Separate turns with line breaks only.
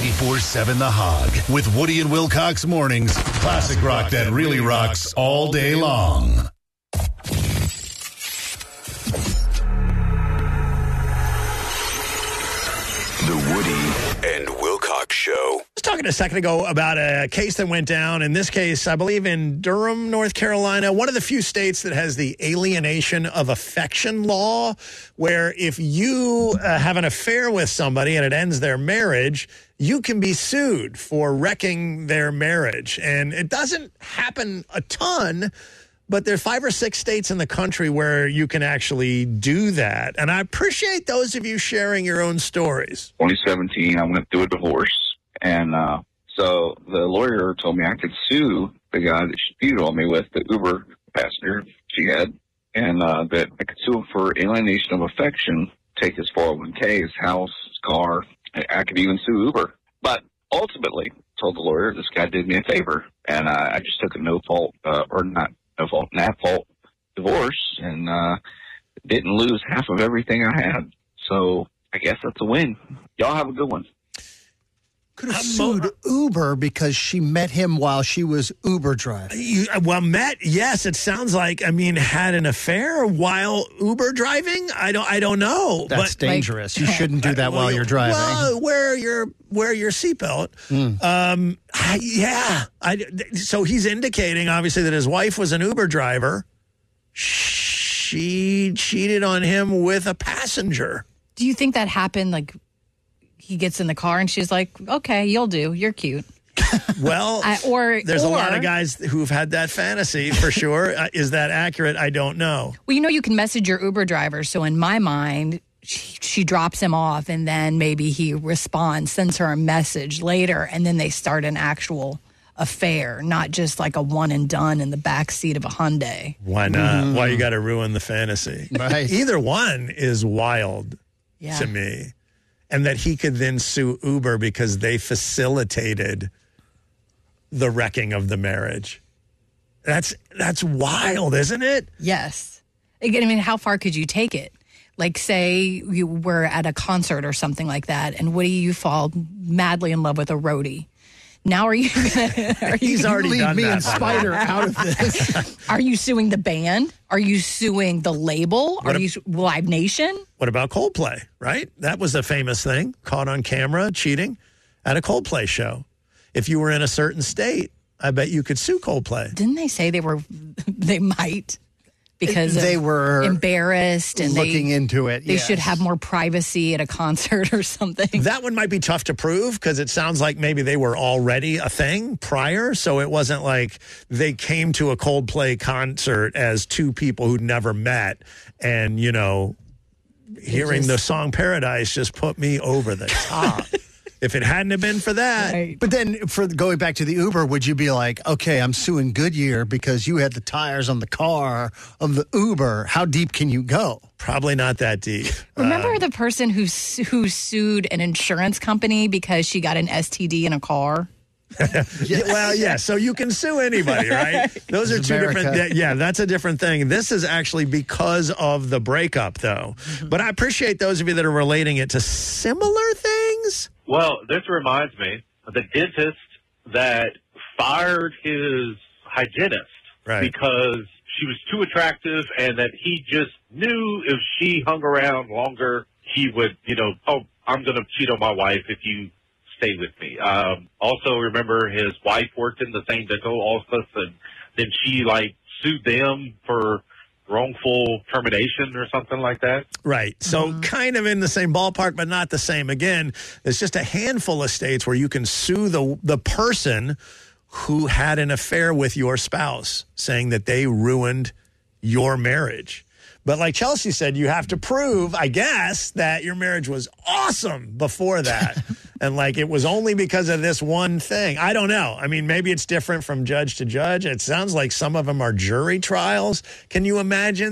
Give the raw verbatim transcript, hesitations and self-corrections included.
ninety-four seven The Hog with Woody and Wilcox mornings. Classic rock that really rocks all day long.
The Woody and Wilcox Show.
I was talking a second ago about a case that went down. In this case, I believe in Durham, North Carolina, one of the few states that has the alienation of affection law, where if you uh, have an affair with somebody and it ends their marriage, you can be sued for wrecking their marriage. And it doesn't happen a ton, but there are five or six states in the country where you can actually do that. And I appreciate those of you sharing your own stories.
twenty seventeen, I went through a divorce. And uh, so the lawyer told me I could sue the guy that she cheated on me with, the Uber passenger she had, and uh, that I could sue him for alienation of affection, take his four oh one k, his house, his car. I could even sue Uber. But ultimately, told the lawyer, this guy did me a favor. And uh, I just took a no-fault, uh, or not no fault, an at-fault divorce, and uh, didn't lose half of everything I had. So I guess that's a win. Y'all have a good one.
Could have sued Uber because she met him while she was Uber driving.
You, well, met, yes, it sounds like, I mean, had an affair while Uber driving? I don't I don't know.
That's
but,
dangerous.
Like,
you shouldn't do that
well,
while you're driving.
Well, wear your, wear your seatbelt. Mm. Um, I, yeah. I, so he's indicating, obviously, that his wife was an Uber driver. She cheated on him with a passenger.
Do you think that happened, like, he gets in the car and she's like, okay, you'll do. You're cute.
Well,
I, or
there's
or,
a lot of guys who've had that fantasy for sure. uh, is that accurate? I don't know.
Well, you know, you can message your Uber driver. So in my mind, she, she drops him off and then maybe he responds, sends her a message later, and then they start an actual affair, not just like a one and done in the back seat of a Hyundai.
Why not? Mm. Why you got to ruin the fantasy?
Right.
Either one is wild yeah. to me. And that he could then sue Uber because they facilitated the wrecking of the marriage. That's that's wild, isn't it?
Yes. Again, I mean, how far could you take it? Like, say you were at a concert or something like that, and Woody, you fall madly in love with a roadie. Now are you gonna are you
He's
gonna
already
leave
done
me
that,
and Spider out of this?
Are you suing the band? Are you suing the label?
What
Are
a-
you Live Nation?
What about Coldplay, right? That was a famous thing, caught on camera cheating at a Coldplay show. If you were in a certain state, I bet you could sue Coldplay.
Didn't they say they were they might because
they
of
were
embarrassed and
looking
they,
into it.
They
yes.
should have more privacy at a concert or something.
That one might be tough to prove because it sounds like maybe they were already a thing prior. So it wasn't like they came to a Coldplay concert as two people who'd never met. And, you know, hearing
just,
the song Paradise just put me over the top. If it hadn't have been for that.
Right.
But then for going back to the Uber, would you be like, okay, I'm suing Goodyear because you had the tires on the car of the Uber. How deep can you go?
Probably not that deep.
Remember
um,
the person who su- who sued an insurance company because she got an S T D in a car?
Yeah, well, yeah. So you can sue anybody, right? Those are
It's
two
America.
different. Yeah, that's a different thing. This is actually because of the breakup, though. Mm-hmm. But I appreciate those of you that are relating it to similar things.
Well, this reminds me of the dentist that fired his hygienist
Right.
because she was too attractive and that he just knew if she hung around longer, he would, you know, oh, I'm going to cheat on my wife if you stay with me. Um, also, remember his wife worked in the same dental office, and then she, like, sued them for wrongful termination or something like that.
Right. So
Mm-hmm.
kind of in the same ballpark, but not the same. Again, there's just a handful of states where you can sue the the person who had an affair with your spouse, saying that they ruined your marriage. But like Chelsea said, you have to prove, I guess, that your marriage was awesome before that. And like it was only because of this one thing. I don't know. I mean, maybe it's different from judge to judge. It sounds like some of them are jury trials. Can you imagine?